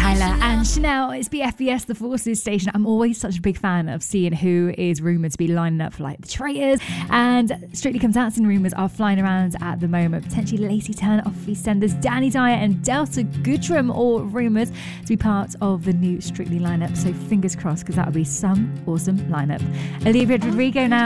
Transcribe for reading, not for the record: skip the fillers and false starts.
Tyler and Chanel. It's BFBS, the Forces station. I'm always such a big fan of seeing who is rumoured to be lining up for like the traitors. And Strictly Come Dancing rumours are flying around at the moment. Potentially Lacey Turner off EastEnders, Danny Dyer and Delta Goodrum, all rumoured to be part of the new Strictly lineup. So fingers crossed, because that would be some awesome lineup. Olivia Rodrigo now.